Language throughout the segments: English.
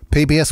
PBS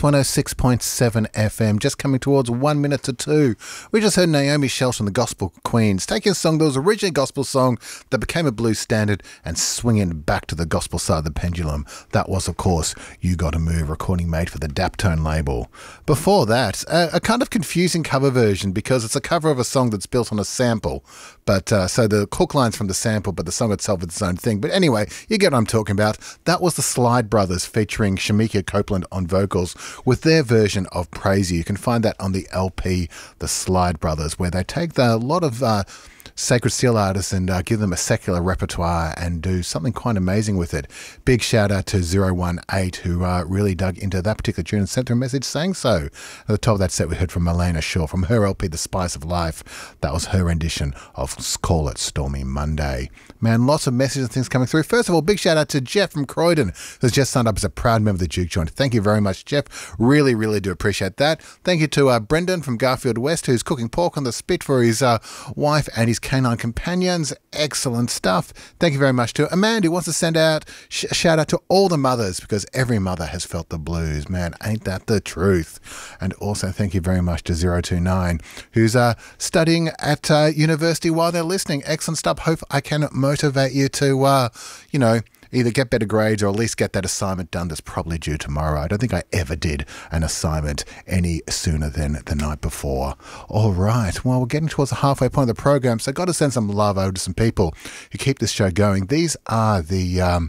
106.7 FM, just coming towards 1 minute to 2. We just heard Naomi Shelton, the Gospel Queens, taking a song that was originally a gospel song that became a blues standard and swinging back to the gospel side of the pendulum. That was, of course, You Gotta Move, recording made for the Daptone label. Before that, a kind of confusing cover version because it's a cover of a song that's built on a sample. But so the hook line's from the sample, but the song itself is its own thing. But anyway, you get what I'm talking about. That was the Slide Brothers featuring Shamika Copeland on vocals with their version of Praise You. You can find that on the LP, The Slide Brothers, where they take a lot of Sacred Steel artists and give them a secular repertoire and do something quite amazing with it. Big shout out to 018 who really dug into that particular tune and sent her a message saying so. At the top of that set we heard from Milena Shaw from her LP The Spice of Life. That was her rendition of Call It Stormy Monday. Man, lots of messages and things coming through. First of all, big shout out to Jeff from Croydon who's just signed up as a proud member of the Juke Joint. Thank you very much, Jeff. Really, really do appreciate that. Thank you to Brendan from Garfield West who's cooking pork on the spit for his wife and his canine companions. Excellent stuff. Thank you very much to Amanda who wants to send out a shout out to all the mothers because every mother has felt the blues. Man, ain't that the truth? And also thank you very much to 029 who's studying at university while they're listening. Excellent stuff. Hope I can motivate you to, either get better grades or at least get that assignment done that's probably due tomorrow. I don't think I ever did an assignment any sooner than the night before. All right, well, we're getting towards the halfway point of the program, so I've got to send some love over to some people who keep this show going. These are the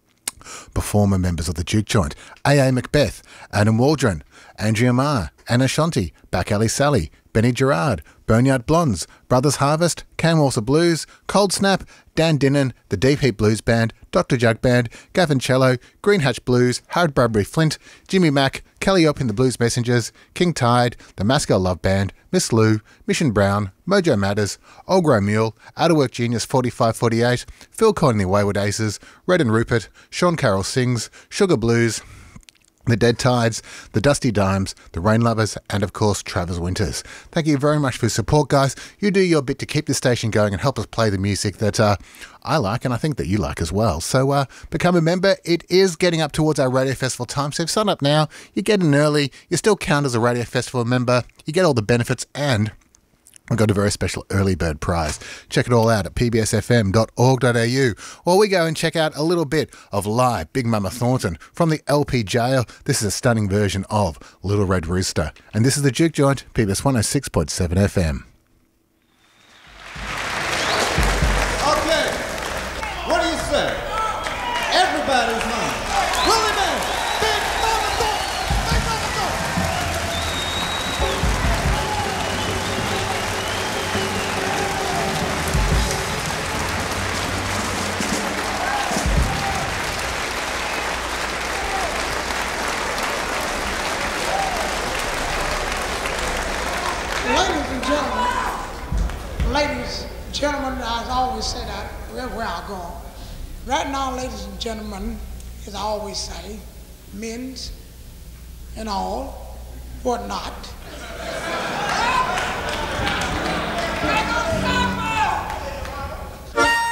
performer members of the Juke Joint: A.A. Macbeth, Adam Waldron, Andrea Marr, Anna Shanti, Back Alley Sally, Benny Gerard, Boneyard Blondes, Brothers Harvest, Camwalter Blues, Cold Snap, Dan Dinnan, the Deep Heat Blues Band, Dr. Jug Band, Gavin Cello, Green Hatch Blues, Howard Bradbury Flint, Jimmy Mack, Kelly Open the Blues Messengers, King Tide, the Masco Love Band, Miss Lou, Mission Brown, Mojo Matters, Old Grey Mule, Outwork Genius 4548, Phil Coyne and the Wayward Aces, Red and Rupert, Sean Carroll Sings, Sugar Blues, the Dead Tides, the Dusty Dimes, the Rain Lovers, and of course, Travers Winters. Thank you very much for your support, guys. You do your bit to keep the station going and help us play the music that I like and I think that you like as well. So become a member. It is getting up towards our Radio Festival time. So if you sign up now, you get in early, you still count as a Radio Festival member, you get all the benefits, and I've got a very special early bird prize. Check it all out at pbsfm.org.au. While we go and check out a little bit of live Big Mama Thornton from the LP Jail. This is a stunning version of Little Red Rooster. And this is the Juke Joint, PBS 106.7 FM. Okay, what do you say? Everybody's mine. Willie Man, Big Mama Thornton, Big Mama Thornton. Ladies and gentlemen, as I always say that wherever I go. Right now, ladies and gentlemen, as I always say, men's and all, whatnot.